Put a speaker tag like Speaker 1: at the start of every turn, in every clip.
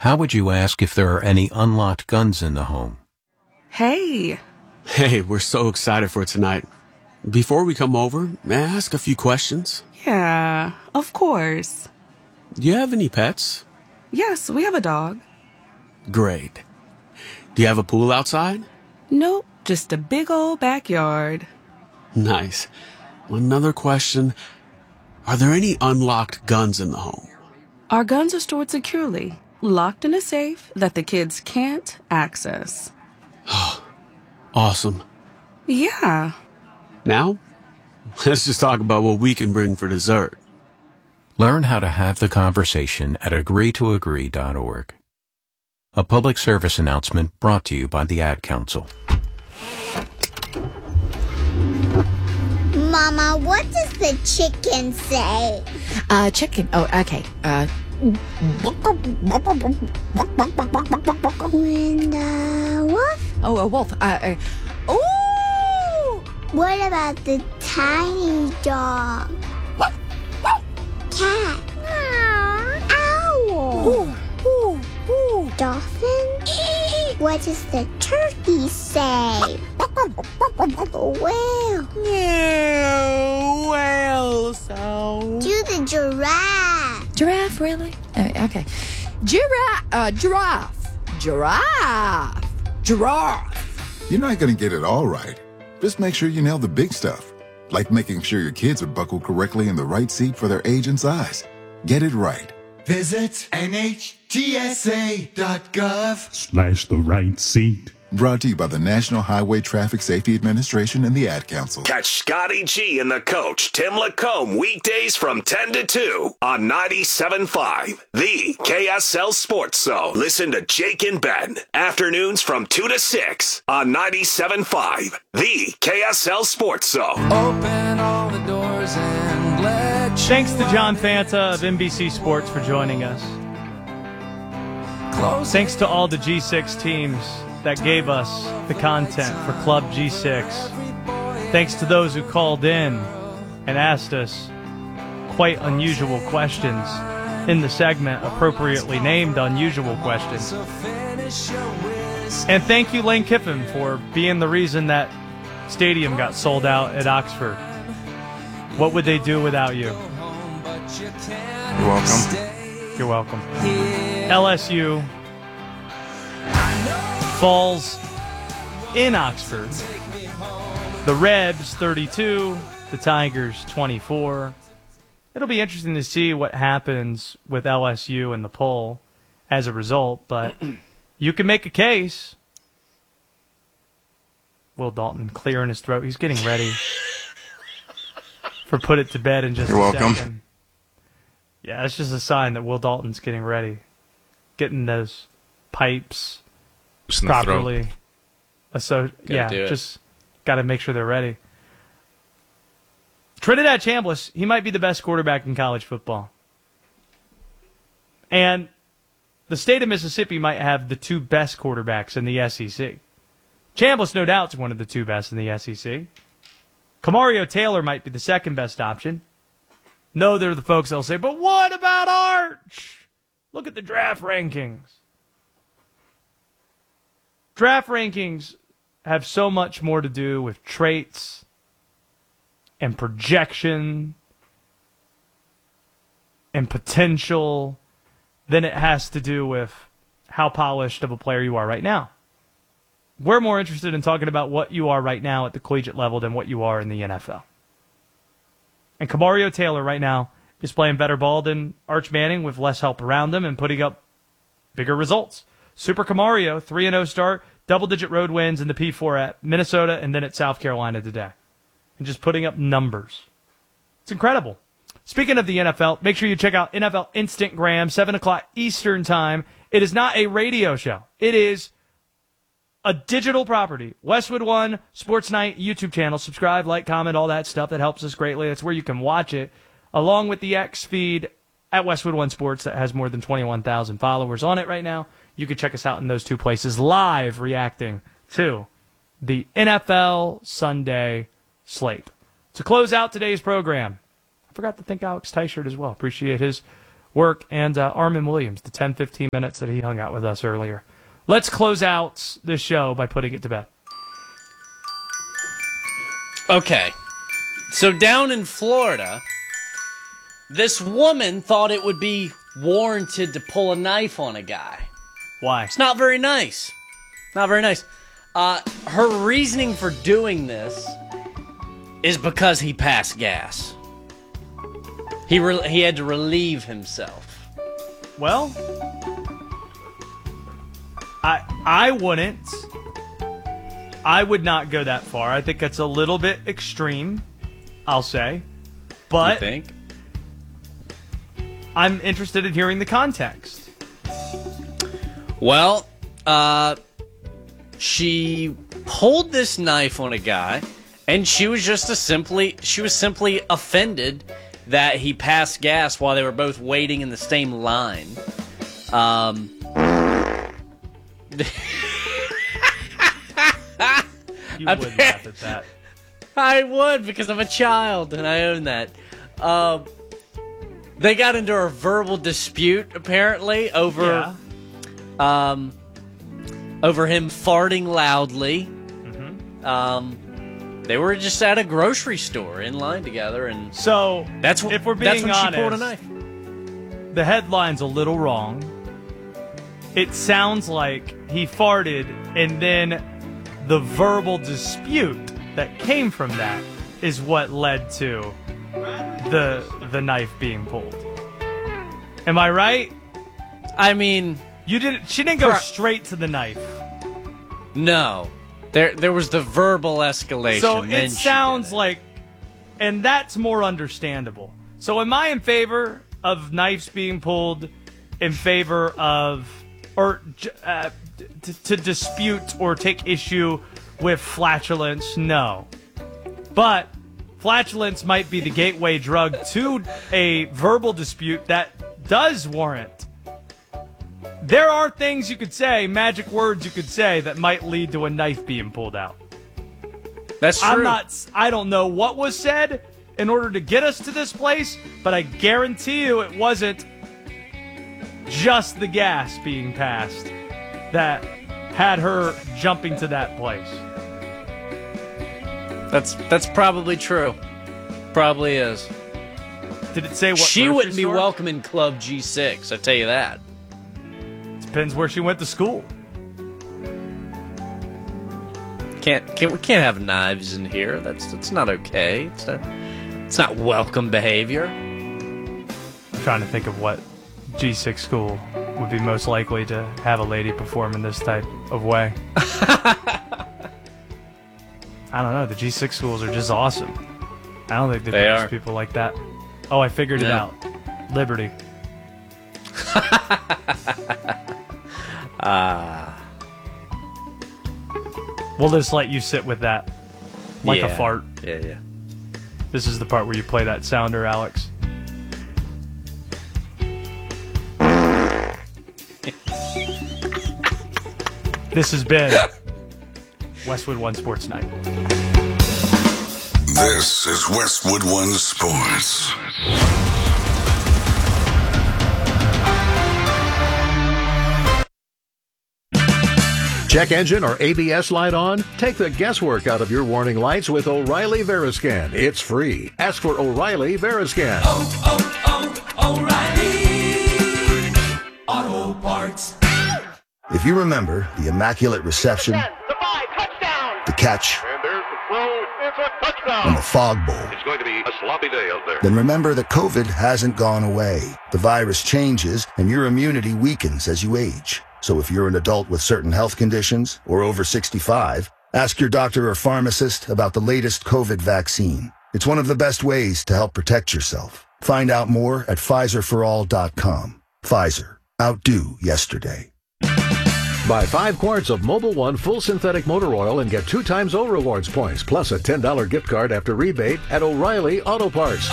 Speaker 1: How would you ask if there are any unlocked guns in the home?
Speaker 2: Hey.
Speaker 3: Hey, we're so excited for tonight. Before we come over, may I ask a few questions?
Speaker 2: Yeah, of course.
Speaker 3: Do you have any pets?
Speaker 2: Yes, we have a dog.
Speaker 3: Great. Do you have a pool outside?
Speaker 2: Nope, just a big old backyard.
Speaker 3: Nice. Another question. Are there any unlocked guns in the home?
Speaker 2: Our guns are stored securely, locked in a safe that the kids can't access.
Speaker 3: Awesome.
Speaker 2: Yeah.
Speaker 3: Now, let's just talk about what we can bring for dessert.
Speaker 1: Learn how to have the conversation at agreetoagree.org. A public service announcement brought to you by the Ad Council.
Speaker 4: Mama, what does the chicken say?
Speaker 5: Chicken. Oh, okay.
Speaker 4: And wolf?
Speaker 5: Oh, a wolf. Ooh!
Speaker 4: What about the tiny dog? Cat? Owl?
Speaker 5: Ooh, ooh, ooh.
Speaker 4: Dolphin? What does the turkey say? Whale?
Speaker 5: No, whale sound.
Speaker 4: Do the giraffe?
Speaker 5: Giraffe, really? Okay. Giraffe.
Speaker 6: You're not going to get it all right. Just make sure you nail the big stuff, like making sure your kids are buckled correctly in the right seat for their age and size. Get it right.
Speaker 7: Visit NHTSA.gov/
Speaker 8: the right seat.
Speaker 6: Brought to you by the National Highway Traffic Safety Administration and the Ad Council.
Speaker 9: Catch Scotty G and the coach, Tim Lacombe, weekdays from 10 to 2 on 97.5, the KSL Sports Zone. Listen to Jake and Ben, afternoons from 2 to 6 on 97.5, the KSL Sports Zone.
Speaker 10: Open all the doors and let
Speaker 11: Thanks to John Fanta of NBC Sports for joining us. Thanks to all the G6 teams that gave us the content for Club G6. Thanks to those who called in and asked us quite unusual questions in the segment, appropriately named Unusual Questions. And thank you, Lane Kiffin, for being the reason that stadium got sold out at Oxford. What would they do without you?
Speaker 12: You're welcome.
Speaker 11: You're welcome. LSU falls in Oxford. The Rebs 32, the Tigers 24. It'll be interesting to see what happens with LSU in the poll as a result, but you can make a case. Will Dalton clearing his throat. He's getting ready for Put It to Bed in just
Speaker 12: You're
Speaker 11: a
Speaker 12: welcome.
Speaker 11: second. Yeah, it's just a sign that Will Dalton's getting ready. Getting those pipes properly. Just got to make sure they're ready. Trinidad Chambliss, he might be the best quarterback in college football. And the state of Mississippi might have the two best quarterbacks in the SEC. Chambliss, no doubt, is one of the two best in the SEC. Kamario Taylor might be the second best option. No, they're the folks that'll say, but what about Arch? Look at the draft rankings. Draft rankings have so much more to do with traits and projection and potential than it has to do with how polished of a player you are right now. We're more interested in talking about what you are right now at the collegiate level than what you are in the NFL. And Kamario Taylor right now is playing better ball than Arch Manning with less help around him and putting up bigger results. Super Kamario, 3-0 start, double-digit road wins in the P4 at Minnesota and then at South Carolina today. And just putting up numbers. It's incredible. Speaking of the NFL, make sure you check out NFL Instantgram, 7 o'clock Eastern Time. It is not a radio show. It is a digital property. Westwood One, Sports Night, YouTube channel. Subscribe, like, comment, all that stuff. That helps us greatly. That's where you can watch it, along with the X feed at Westwood One Sports that has more than 21,000 followers on it right now. You can check us out in those two places, live reacting to the NFL Sunday slate. To close out today's program, I forgot to thank Alex Teichert as well. Appreciate his work, and Armin Williams, the 10-15 minutes that he hung out with us earlier. Let's close out this show by putting it to bed.
Speaker 8: Okay. So down in Florida, this woman thought it would be warranted to pull a knife on a guy.
Speaker 11: Why?
Speaker 8: It's not very nice. Not very nice. Her reasoning for doing this is because he passed gas. He had to relieve himself.
Speaker 11: Well, I wouldn't. I would not go that far. I think that's a little bit extreme, I'll say. But
Speaker 8: you think?
Speaker 11: I'm interested in hearing the context.
Speaker 8: Well, she pulled this knife on a guy, and she was simply offended that he passed gas while they were both waiting in the same line.
Speaker 11: You would laugh at that.
Speaker 8: I would, because I'm a child and I own that. They got into a verbal dispute apparently over him farting loudly. Mm-hmm. They were just at a grocery store in line together, and
Speaker 11: so
Speaker 8: that's
Speaker 11: if we're being
Speaker 8: when
Speaker 11: honest,
Speaker 8: she pulled a knife.
Speaker 11: The headline's a little wrong. It sounds like he farted, and then the verbal dispute that came from that is what led to the knife being pulled. Am I right?
Speaker 8: I mean,
Speaker 11: she didn't go straight to the knife.
Speaker 8: No. There was the verbal escalation.
Speaker 11: So it sounds like, and that's more understandable. So am I in favor of knives being pulled, in favor of, or to dispute or take issue with flatulence? No. But flatulence might be the gateway drug to a verbal dispute that does warrant. There are things you could say, magic words you could say, that might lead to a knife being pulled out.
Speaker 8: That's true.
Speaker 11: I don't know what was said in order to get us to this place, but I guarantee you it wasn't just the gas being passed that had her jumping to that place.
Speaker 8: That's probably true. Probably is.
Speaker 11: Did it say what
Speaker 8: she
Speaker 11: grocery
Speaker 8: wouldn't be
Speaker 11: store?
Speaker 8: welcome in Club G6, I tell you that.
Speaker 11: Depends where she went to school.
Speaker 8: We can't have knives in here. That's not okay. It's not welcome behavior.
Speaker 11: I'm trying to think of what G6 school would be most likely to have a lady perform in this type of way. I don't know. The G6 schools are just awesome. I don't think they produce people like that. Oh, I figured it out. Liberty. We'll just let you sit with that like a fart.
Speaker 8: Yeah.
Speaker 11: This is the part where you play that sounder, Alex. This has been Westwood One Sports Night.
Speaker 13: This is Westwood One Sports.
Speaker 14: Check engine or ABS light on? Take the guesswork out of your warning lights with O'Reilly Veriscan. It's free. Ask for O'Reilly Veriscan.
Speaker 10: O'Reilly Auto Parts.
Speaker 15: If you remember the immaculate reception, the catch, and the fog bowl,
Speaker 16: It's going to be a sloppy day out there.
Speaker 15: then remember that COVID hasn't gone away. The virus changes and your immunity weakens as you age. So if you're an adult with certain health conditions or over 65, ask your doctor or pharmacist about the latest COVID vaccine. It's one of the best ways to help protect yourself. Find out more at PfizerForAll.com. Pfizer. Outdo yesterday.
Speaker 14: Buy 5 quarts of Mobil 1 full synthetic motor oil and get 2 times O Rewards points, plus a $10 gift card after rebate at O'Reilly Auto Parts.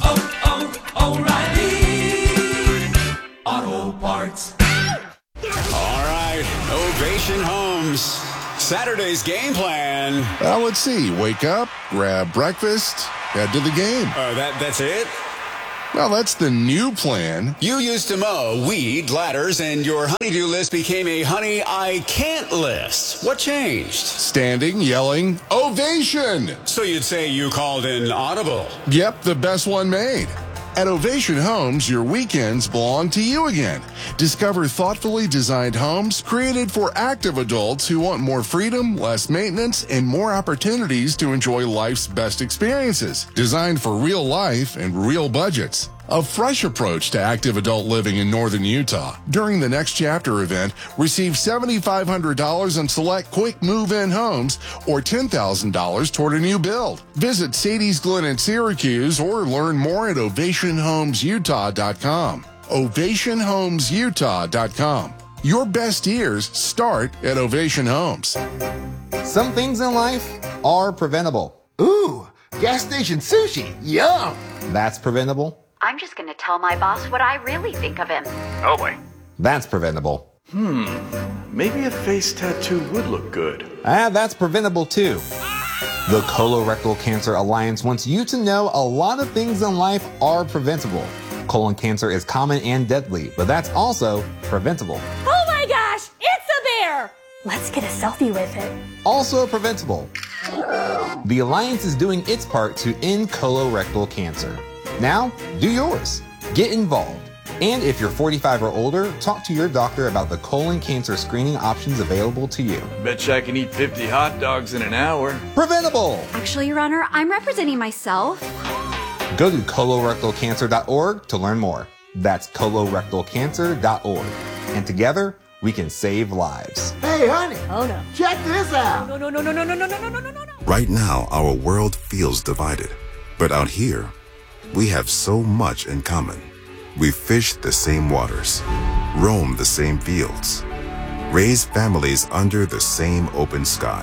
Speaker 10: O'Reilly Auto Parts.
Speaker 17: All right, Ovation Homes. Saturday's game plan.
Speaker 6: Let's see. Wake up, grab breakfast, head to the game.
Speaker 17: That's it?
Speaker 18: Well, that's the new plan.
Speaker 17: You used to mow, weed, ladders, and your honey-do list became a honey I can't list. What changed?
Speaker 18: Standing, yelling, ovation!
Speaker 17: So you'd say you called in audible.
Speaker 18: Yep, the best one made. At Ovation Homes, your weekends belong to you again. Discover thoughtfully designed homes created for active adults who want more freedom, less maintenance, and more opportunities to enjoy life's best experiences. Designed for real life and real budgets. A fresh approach to active adult living in northern Utah. During the Next Chapter event, receive $7,500 on select quick move-in homes or $10,000 toward a new build. Visit Sadie's Glen in Syracuse or learn more at OvationHomesUtah.com. OvationHomesUtah.com. Your best years start at Ovation Homes.
Speaker 19: Some things in life are preventable.
Speaker 7: Ooh, gas station sushi. Yum.
Speaker 19: That's preventable.
Speaker 20: I'm just going to tell my boss what I really think of him.
Speaker 16: Oh boy.
Speaker 19: That's preventable.
Speaker 21: Maybe a face tattoo would look good.
Speaker 19: That's preventable too. The Colorectal Cancer Alliance wants you to know a lot of things in life are preventable. Colon cancer is common and deadly, but that's also preventable.
Speaker 22: Oh my gosh, it's a bear! Let's get a selfie with it.
Speaker 19: Also preventable. The Alliance is doing its part to end colorectal cancer. Now, do yours. Get involved. And if you're 45 or older, talk to your doctor about the colon cancer screening options available to you.
Speaker 21: Betcha I can eat 50 hot dogs in an hour.
Speaker 19: Preventable!
Speaker 23: Actually, Your Honor, I'm representing myself.
Speaker 19: Go to colorectalcancer.org to learn more. That's colorectalcancer.org. And together, we can save lives.
Speaker 7: Hey, honey.
Speaker 22: Oh, no.
Speaker 7: Check this out.
Speaker 22: No.
Speaker 24: Right now, our world feels divided. But out here, we have so much in common. We fish the same waters, roam the same fields, raise families under the same open sky.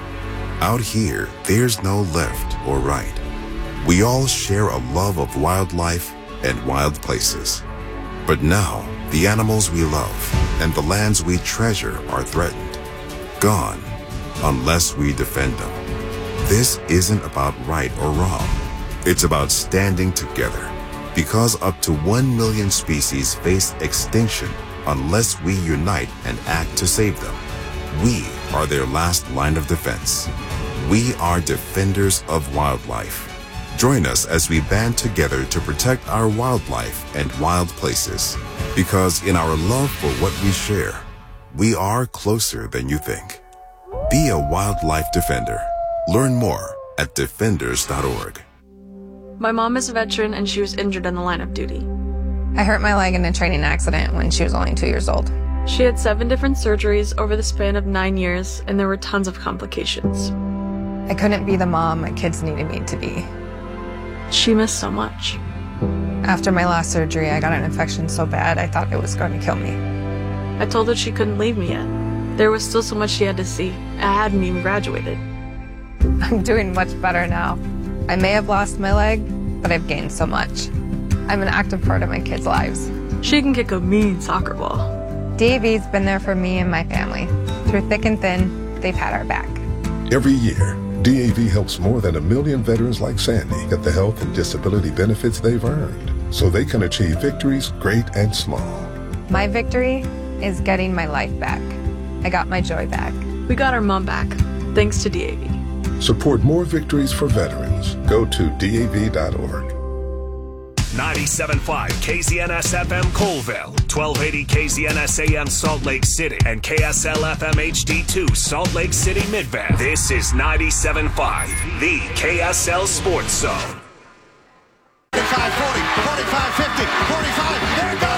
Speaker 24: Out here, there's no left or right. We all share a love of wildlife and wild places. But now, the animals we love and the lands we treasure are threatened, gone, unless we defend them. This isn't about right or wrong. It's about standing together, because up to 1 million species face extinction unless we unite and act to save them. We are their last line of defense. We are defenders of wildlife. Join us as we band together to protect our wildlife and wild places, because in our love for what we share, we are closer than you think. Be a wildlife defender. Learn more at defenders.org.
Speaker 25: My mom is a veteran and she was injured in the line of duty.
Speaker 26: I hurt my leg in a training accident when she was only 2 years old.
Speaker 25: She had 7 different surgeries over the span of 9 years, and there were tons of complications.
Speaker 26: I couldn't be the mom my kids needed me to be.
Speaker 25: She missed so much.
Speaker 26: After my last surgery, I got an infection so bad I thought it was going to kill me.
Speaker 25: I told her she couldn't leave me yet. There was still so much she had to see. I hadn't even graduated.
Speaker 26: I'm doing much better now. I may have lost my leg, but I've gained so much. I'm an active part of my kids' lives.
Speaker 25: She can kick a mean soccer ball.
Speaker 26: DAV's been there for me and my family. Through thick and thin, they've had our back.
Speaker 27: Every year, DAV helps more than 1 million veterans like Sandy get the health and disability benefits they've earned, so they can achieve victories great and small.
Speaker 26: My victory is getting my life back. I got my joy back.
Speaker 25: We got our mom back, thanks to DAV.
Speaker 27: Support more victories for veterans. Go to DAV.org.
Speaker 9: 97.5 KZNS FM Colville, 1280 KZNS AM Salt Lake City, and KSL FM HD2 Salt Lake City Midvale. This is 97.5, the KSL Sports Zone.